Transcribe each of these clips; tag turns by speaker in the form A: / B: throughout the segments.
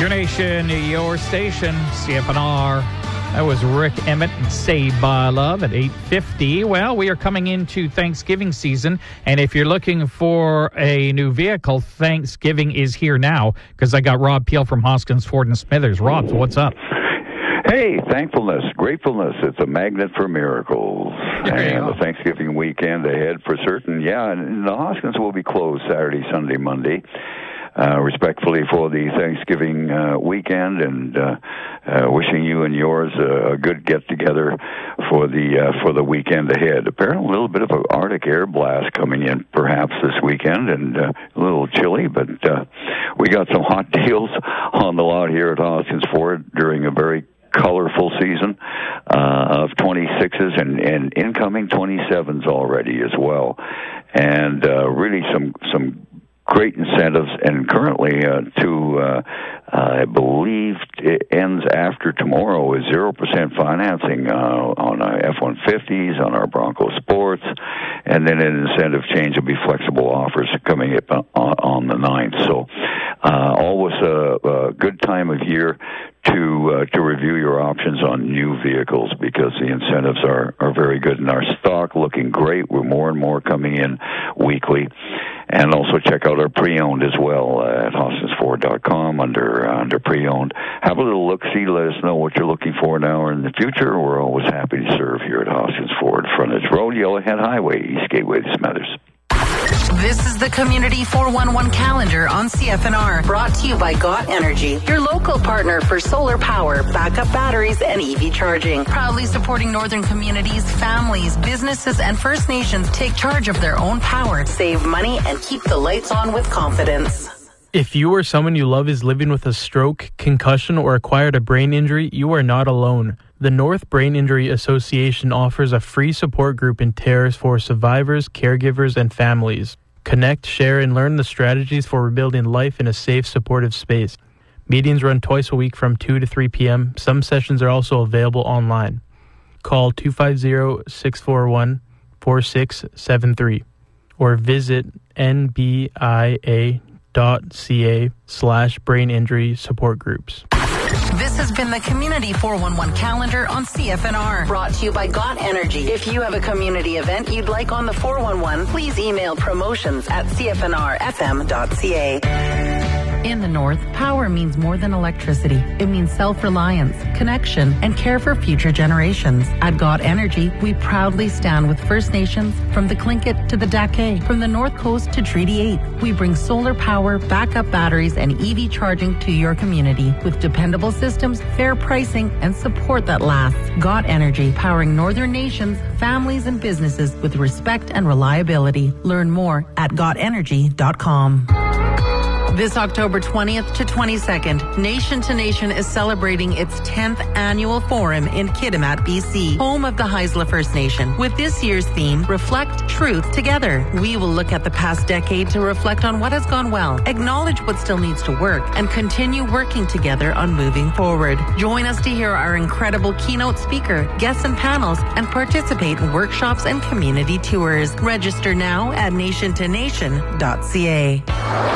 A: Your nation, your station, CFNR. That was Rick Emmett and Saved by Love at 8:50. Well, we are coming into Thanksgiving season, and if you're looking for a new vehicle, Thanksgiving is here now, because I got Rob Peel from Hoskins Ford and Smithers. Rob, what's up?
B: Hey, thankfulness, gratefulness. It's a magnet for miracles. And the Thanksgiving weekend ahead for certain. Yeah, and the Hoskins will be closed Saturday, Sunday, Monday. Respectfully for the Thanksgiving weekend, and wishing you and yours a good get-together for the weekend ahead. Apparently, a little bit of an Arctic air blast coming in perhaps this weekend, and a little chilly, but we got some hot deals on the lot here at Hoskins Ford during a very colorful season of 26s and incoming 27s already as well, and really some great incentives, and currently I believe it ends after tomorrow, is 0% financing on our F-150s, on our Bronco Sports, and then an incentive change will be flexible offers coming up on the 9th. So always a good time of year to review your options on new vehicles, because the incentives are very good, and our stock looking great. We're more and more coming in weekly. And also check out our pre-owned as well at HoskinsFord.com under pre-owned. Have a little look-see. Let us know what you're looking for now or in the future. We're always happy to serve here at Hoskins Ford. Frontage Road, Yellowhead Highway, East Gateway to Smithers.
C: This is the Community 411 calendar on CFNR, brought to you by GOT Energy, your local partner for solar power, backup batteries, and EV charging. Proudly supporting northern communities, families, businesses, and First Nations take charge of their own power, save money, and keep the lights on with confidence.
D: If you or someone you love is living with a stroke, concussion, or acquired a brain injury, you are not alone. The North Brain Injury Association offers a free support group in Terrace for survivors, caregivers, and families. Connect, share, and learn the strategies for rebuilding life in a safe, supportive space. Meetings run twice a week from 2 to 3 p.m. Some sessions are also available online. Call 250-641-4673 or visit nbia.ca/brain injury support groups.
C: This has been the Community 411 calendar on CFNR, brought to you by GOT Energy. If you have a community event you'd like on the 411, please email promotions@cfnrfm.ca. In the North, power means more than electricity. It means self-reliance, connection, and care for future generations. At GOT Energy, we proudly stand with First Nations from the Tlingit to the Dake, from the North Coast to Treaty 8. We bring solar power, backup batteries, and EV charging to your community with dependable systems, fair pricing, and support that lasts. GOT Energy, powering northern nations, families, and businesses with respect and reliability. Learn more at gotenergy.com. This October 20th to 22nd, Nation to Nation is celebrating its 10th annual forum in Kitimat, BC, home of the Haisla First Nation. With this year's theme, Reflect Truth Together. We will look at the past decade to reflect on what has gone well, acknowledge what still needs to work, and continue working together on moving forward. Join us to hear our incredible keynote speaker, guests and panels, and participate in workshops and community tours. Register now at nationtonation.ca.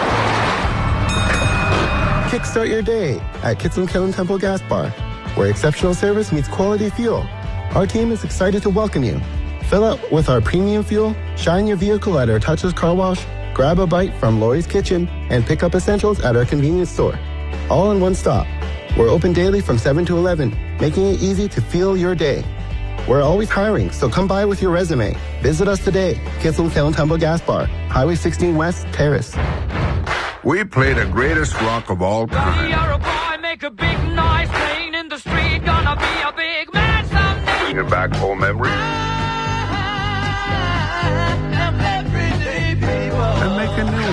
E: Kickstart your day at Kitson Kiln Temple Gas Bar, where exceptional service meets quality fuel. Our team is excited to welcome you. Fill up with our premium fuel, shine your vehicle at our touchless car wash, grab a bite from Lori's Kitchen, and pick up essentials at our convenience store. All in one stop. We're open daily from 7 to 11, making it easy to fuel your day. We're always hiring, so come by with your resume. Visit us today, Kitson Kiln Temple Gas Bar, Highway 16 West, Terrace.
F: We play the greatest rock of all time.
G: You're a boy, make a big noise, playing in the street, gonna be a big man someday.
F: Bring it back home memories.
G: Everyday people.
F: And make a new